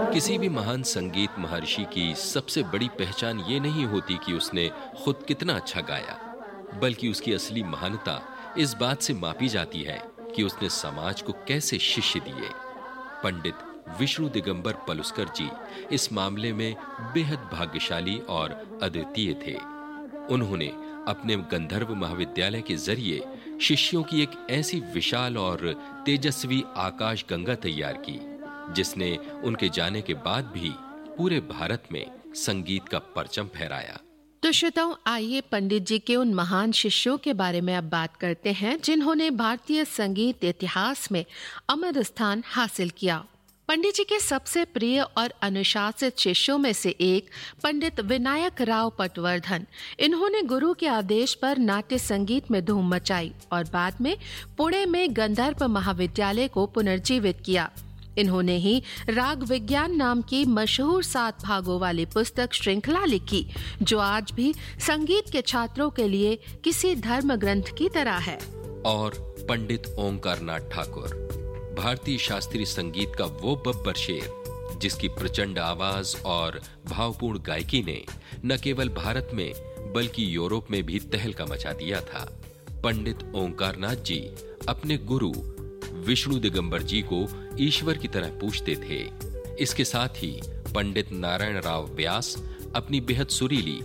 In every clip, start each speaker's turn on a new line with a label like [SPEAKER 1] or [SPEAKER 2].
[SPEAKER 1] किसी भी महान संगीत महर्षि की सबसे बड़ी पहचान ये नहीं होती कि उसने खुद कितना अच्छा गाया, बल्कि उसकी असली महानता इस बात से मापी जाती है कि उसने समाज को कैसे शिष्य दिए। पंडित विष्णु दिगंबर पलुस्कर जी इस मामले में बेहद भाग्यशाली और अद्वितीय थे। उन्होंने अपने गंधर्व महाविद्यालय के जरिए शिष्यों की एक ऐसी विशाल और तेजस्वी आकाश गंगा तैयार की, जिसने उनके जाने के बाद भी पूरे भारत में संगीत का परचम फहराया।
[SPEAKER 2] तो श्रोताओ, आइए पंडित जी के उन महान शिष्यों के बारे में अब बात करते हैं जिन्होंने भारतीय संगीत इतिहास में अमर स्थान हासिल किया। पंडित जी के सबसे प्रिय और अनुशासित शिष्यों में से एक पंडित विनायक राव पटवर्धन। इन्होंने गुरु के आदेश पर नाट्य संगीत में धूम मचाई और बाद में पुणे में गंधर्व महाविद्यालय को पुनर्जीवित किया। इन्होंने ही राग विज्ञान नाम की मशहूर 7 भागों वाली पुस्तक श्रृंखला लिखी, जो आज भी संगीत के छात्रों के लिए किसी धर्म ग्रंथ की तरह है।
[SPEAKER 1] और पंडित ओंकारनाथ ठाकुर, भारतीय शास्त्रीय संगीत का वो बब्बर शेर, जिसकी प्रचंड आवाज और भावपूर्ण गायकी ने न केवल भारत में बल्कि यूरोप में भी तहलका मचा दिया था। पंडित ओंकारनाथ जी अपने गुरु विष्णु दिगंबर जी को ईश्वर की तरह पूजते थे। इसके साथ ही पंडित नारायण राव व्यास अपनी बेहद सुरीली,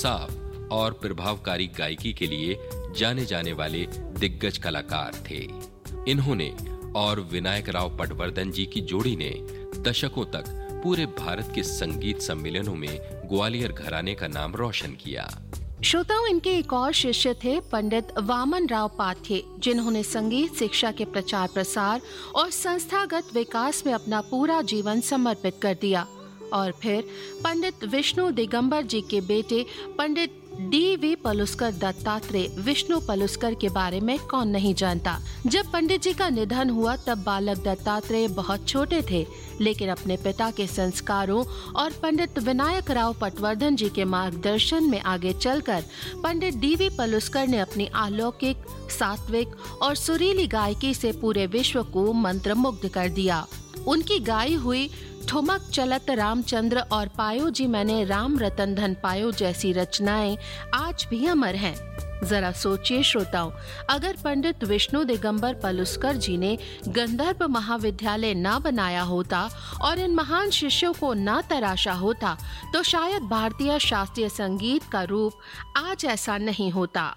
[SPEAKER 1] साफ और प्रभावकारी गायकी के लिए जाने जाने वाले दिग्गज कलाकार थे। इन्होंने और विनायक राव पटवर्धन जी की जोड़ी ने दशकों तक पूरे भारत के संगीत सम्मेलनों में ग्वालियर घराने का नाम रोशन किया।
[SPEAKER 2] श्रोताओं, इनके एक और शिष्य थे पंडित वामन राव पाथे, जिन्होंने संगीत शिक्षा के प्रचार प्रसार और संस्थागत विकास में अपना पूरा जीवन समर्पित कर दिया। और फिर पंडित विष्णु दिगंबर जी के बेटे पंडित D.V. पलुस्कर दत्तात्रेय। विष्णु पलुस्कर के बारे में कौन नहीं जानता। जब पंडित जी का निधन हुआ तब बालक दत्तात्रेय बहुत छोटे थे, लेकिन अपने पिता के संस्कारों और पंडित विनायक राव पटवर्धन जी के मार्गदर्शन में आगे चलकर पंडित D.V. पलुस्कर ने अपनी अलौकिक, सात्विक और सुरीली गायकी से पूरे विश्व को मंत्रमुग्ध कर दिया। उनकी गाई हुई ठुमक चलत रामचंद्र और पायो जी मैंने राम रतन धन पायो जैसी रचनाएं आज भी अमर हैं। जरा सोचिए श्रोताओं, अगर पंडित विष्णु दिगंबर पलुस्कर जी ने गंधर्व महाविद्यालय न बनाया होता और इन महान शिष्यों को न तराशा होता, तो शायद भारतीय शास्त्रीय संगीत का रूप आज ऐसा नहीं होता।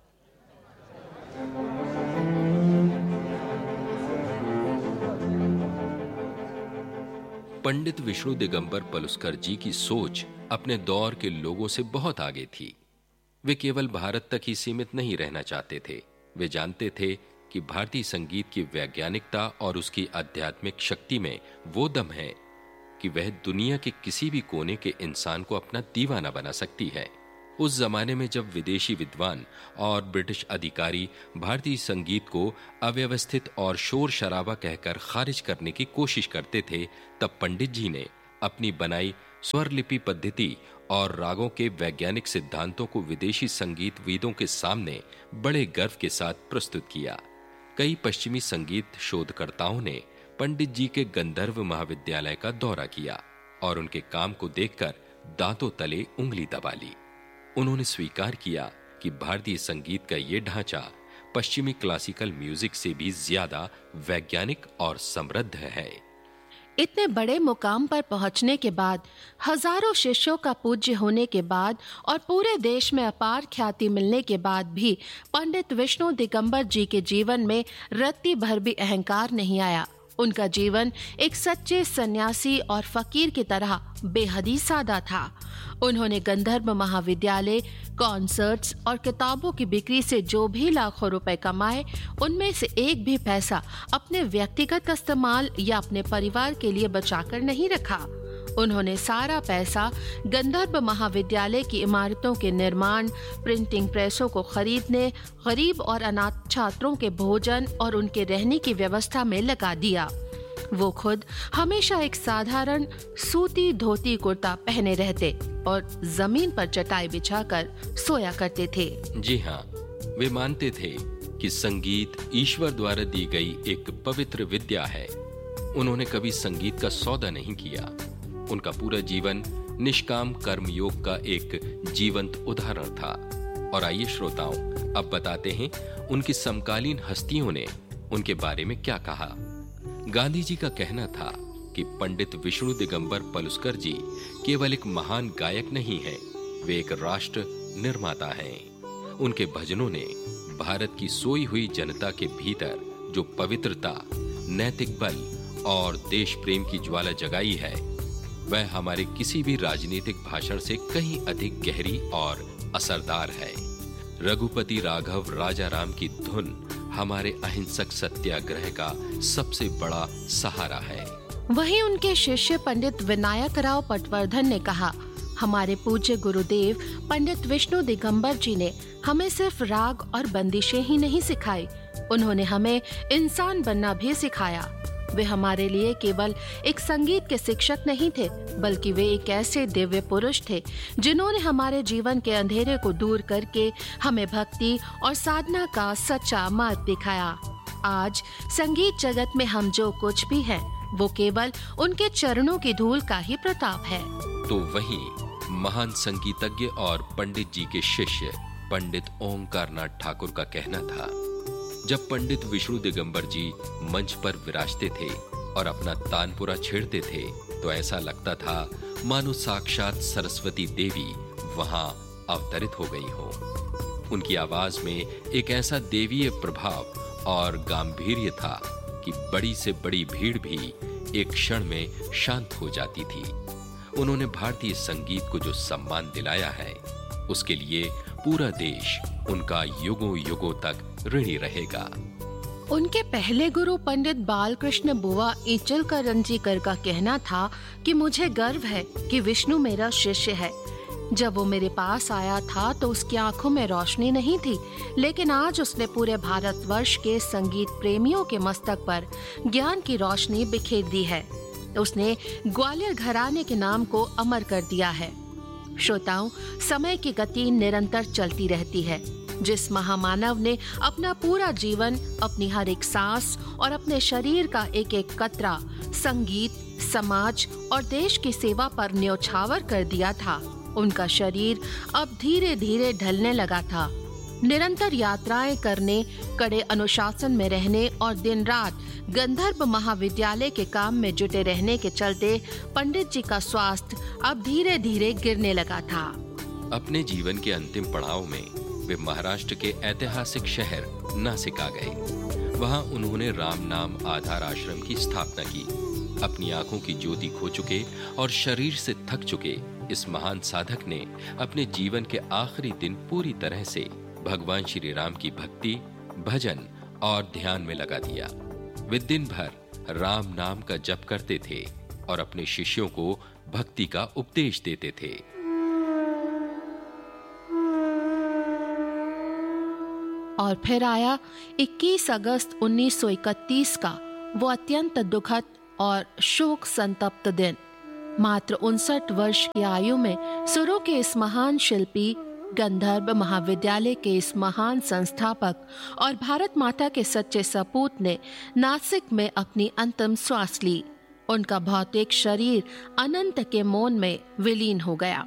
[SPEAKER 1] पंडित विष्णु दिगंबर पलुस्कर जी की सोच अपने दौर के लोगों से बहुत आगे थी। वे केवल भारत तक ही सीमित नहीं रहना चाहते थे। वे जानते थे कि भारतीय संगीत की वैज्ञानिकता और उसकी आध्यात्मिक शक्ति में वो दम है कि वह दुनिया के किसी भी कोने के इंसान को अपना दीवाना बना सकती है। उस जमाने में जब विदेशी विद्वान और ब्रिटिश अधिकारी भारतीय संगीत को अव्यवस्थित और शोर शराबा कहकर खारिज करने की कोशिश करते थे, तब पंडित जी ने अपनी बनाई स्वरलिपि पद्धति और रागों के वैज्ञानिक सिद्धांतों को विदेशी संगीत विदों के सामने बड़े गर्व के साथ प्रस्तुत किया। कई पश्चिमी संगीत शोधकर्ताओं ने पंडित जी के गंधर्व महाविद्यालय का दौरा किया और उनके काम को देखकर दांतों तले उंगली दबा ली। उन्होंने स्वीकार किया कि भारतीय संगीत का ये ढांचा पश्चिमी क्लासिकल म्यूजिक से भी ज्यादा वैज्ञानिक और समृद्ध है।
[SPEAKER 2] इतने बड़े मुकाम पर पहुंचने के बाद, हजारों शिष्यों का पूज्य होने के बाद और पूरे देश में अपार ख्याति मिलने के बाद भी पंडित विष्णु दिगंबर जी के जीवन में रत्ती भर भी अहंकार नहीं आया। उनका जीवन एक सच्चे सन्यासी और फकीर की तरह बेहद ही सादा था। उन्होंने गंधर्व महाविद्यालय, कॉन्सर्ट्स और किताबों की बिक्री से जो भी लाखों रुपए कमाए, उनमें से एक भी पैसा अपने व्यक्तिगत इस्तेमाल या अपने परिवार के लिए बचाकर नहीं रखा। उन्होंने सारा पैसा गंधर्व महाविद्यालय की इमारतों के निर्माण, प्रिंटिंग प्रेसों को खरीदने, गरीब और अनाथ छात्रों के भोजन और उनके रहने की व्यवस्था में लगा दिया। वो खुद हमेशा एक साधारण सूती धोती कुर्ता पहने रहते और जमीन पर चटाई बिछाकर सोया करते थे।
[SPEAKER 1] जी हाँ, वे मानते थे कि संगीत ईश्वर द्वारा दी गई एक पवित्र विद्या है। उन्होंने कभी संगीत का सौदा नहीं किया। उनका पूरा जीवन निष्काम कर्मयोग का एक जीवंत उदाहरण था। और आइए श्रोताओं, अब बताते हैं उनकी समकालीन हस्तियों ने उनके बारे में क्या कहा। गांधी जी का कहना था कि पंडित विष्णु दिगंबर पलुस्कर जी केवल एक महान गायक नहीं हैं, वे एक राष्ट्र निर्माता हैं। उनके भजनों ने भारत की सोई हुई जनता के भीतर जो पवित्रता, नैतिक बल और देश प्रेम की ज्वाला जगाई है, वह हमारे किसी भी राजनीतिक भाषण से कहीं अधिक गहरी और असरदार है। रघुपति राघव राजा राम की धुन हमारे अहिंसक सत्याग्रह का सबसे बड़ा सहारा है।
[SPEAKER 2] वहीं उनके शिष्य पंडित विनायक राव पटवर्धन ने कहा, हमारे पूज्य गुरुदेव पंडित विष्णु दिगंबर जी ने हमें सिर्फ राग और बंदिशें ही नहीं सिखाई, उन्होंने हमें इंसान बनना भी सिखाया। वे हमारे लिए केवल एक संगीत के शिक्षक नहीं थे, बल्कि वे एक ऐसे दिव्य पुरुष थे जिन्होंने हमारे जीवन के अंधेरे को दूर करके हमें भक्ति और साधना का सच्चा मार्ग दिखाया। आज संगीत जगत में हम जो कुछ भी हैं, वो केवल उनके चरणों की धूल का ही प्रताप है।
[SPEAKER 1] तो वहीं महान संगीतज्ञ और पंडित जी के शिष्य पंडित ओंकारनाथ ठाकुर का कहना था, जब पंडित विष्णु दिगंबर जी मंच पर विराजते थे और अपना तानपुरा छेड़ते थे, तो ऐसा लगता था मानो साक्षात सरस्वती देवी वहां अवतरित हो गई हो। उनकी आवाज में एक ऐसा देवीय प्रभाव और गांभीर्य था कि बड़ी से बड़ी भीड़ भी एक क्षण में शांत हो जाती थी। उन्होंने भारतीय संगीत को जो सम्मान दिलाया है, उसके लिए पूरा देश उनका युगों युगों तक ऋणी रहेगा।
[SPEAKER 2] उनके पहले गुरु पंडित बालकृष्ण बुआ इचलकरंजीकर का कहना था कि मुझे गर्व है कि विष्णु मेरा शिष्य है। जब वो मेरे पास आया था तो उसकी आंखों में रोशनी नहीं थी, लेकिन आज उसने पूरे भारतवर्ष के संगीत प्रेमियों के मस्तक पर ज्ञान की रोशनी बिखेर दी है। उसने ग्वालियर घराने के नाम को अमर कर दिया है। श्रोताओं, समय की गति निरंतर चलती रहती है। जिस महामानव ने अपना पूरा जीवन, अपनी हर एक सांस और अपने शरीर का एक एक कतरा संगीत, समाज और देश की सेवा पर न्योछावर कर दिया था, उनका शरीर अब धीरे धीरे ढलने लगा था। निरंतर यात्राएं करने, कड़े अनुशासन में रहने और दिन रात गंधर्व महाविद्यालय के काम में जुटे रहने के चलते पंडित जी का स्वास्थ्य अब धीरे धीरे गिरने लगा था।
[SPEAKER 1] अपने जीवन के अंतिम पड़ाव में वे महाराष्ट्र के ऐतिहासिक शहर नासिक आ गए। वहां उन्होंने राम नाम आधार आश्रम की स्थापना की। अपनी आंखों की ज्योति खो चुके और शरीर से थक चुके इस महान साधक ने अपने जीवन के आखिरी दिन पूरी तरह से भगवान श्री राम की भक्ति, भजन और ध्यान में लगा दिया। वे दिन भर राम नाम का जप करते थे और अपने शिष्यों को भक्ति का उपदेश देते थे।
[SPEAKER 2] और फिर आया 21 अगस्त 1931 का वो अत्यंत दुखद और शोक संतप्त दिन। मात्र 59 वर्ष की आयु में सुरों के इस महान शिल्पी, गंधर्व महाविद्यालय के इस महान संस्थापक और भारत माता के सच्चे सपूत ने नासिक में अपनी अंतिम श्वास ली। उनका भौतिक शरीर अनंत के मौन में विलीन हो गया।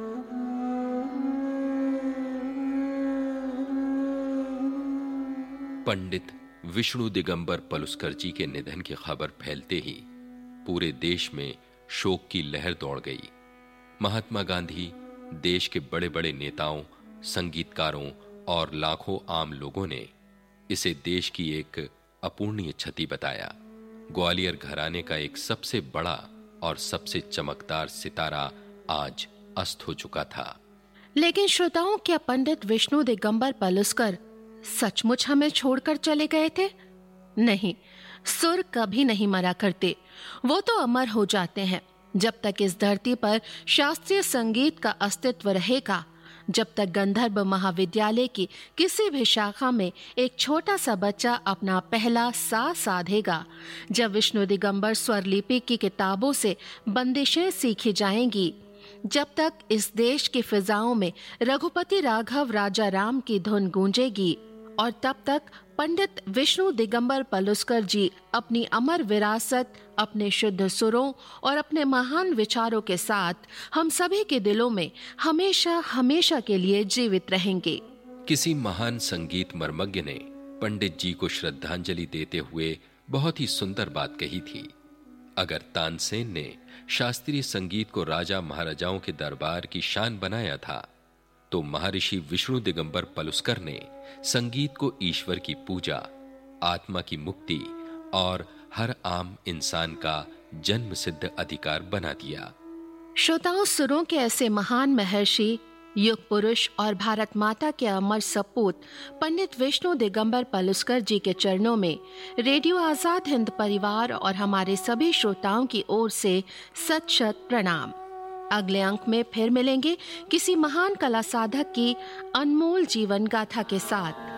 [SPEAKER 1] पंडित विष्णु दिगंबर पलुस्कर जी के निधन की खबर फैलते ही पूरे देश में शोक की लहर दौड़ गई। महात्मा गांधी, देश के बड़े बड़े नेताओं, संगीतकारों और लाखों आम लोगों ने इसे देश की एक अपूर्णीय क्षति बताया। ग्वालियर घराने का एक सबसे बड़ा और सबसे चमकदार सितारा आज अस्त हो चुका था।
[SPEAKER 2] लेकिन श्रोताओं, क्या पंडित विष्णु दिगंबर पलुस्कर सचमुच हमें छोड़कर चले गए थे? नहीं, सुर कभी नहीं मरा करते, वो तो अमर हो जाते हैं। जब तक इस धरती पर शास्त्रीय संगीत का अस्तित्व रहेगा, जब तक गंधर्व महाविद्यालय की किसी भी शाखा में एक छोटा सा बच्चा अपना पहला सा साधेगा, जब विष्णु दिगंबर स्वरलिपि की किताबों से बंदिशें सीखी जाएंगी, जब तक इस देश की फिजाओं में रघुपति राघव राजा राम की धुन गूंजेगी, और तब तक पंडित विष्णु दिगंबर पलुस्कर जी अपनी अमर विरासत, अपने शुद्ध सुरों और अपने महान विचारों के साथ हम सभी के दिलों में हमेशा हमेशा के लिए जीवित रहेंगे।
[SPEAKER 1] किसी महान संगीत मर्मज्ञ ने पंडित जी को श्रद्धांजलि देते हुए बहुत ही सुंदर बात कही थी। अगर तानसेन ने शास्त्रीय संगीत को राजा महाराजाओं के दरबार की शान बनाया था, तो महर्षि विष्णु दिगंबर पलुस्कर ने संगीत को ईश्वर की पूजा, आत्मा की मुक्ति और हर आम इंसान का जन्म सिद्ध अधिकार बना दिया।
[SPEAKER 2] श्रोताओं, सुरों के ऐसे महान महर्षि, युग पुरुष और भारत माता के अमर सपूत पंडित विष्णु दिगंबर पलुस्कर जी के चरणों में रेडियो आजाद हिंद परिवार और हमारे सभी श्रोताओं की ओर से सत शत प्रणाम। अगले अंक में फिर मिलेंगे किसी महान कला साधक की अनमोल जीवन गाथा के साथ।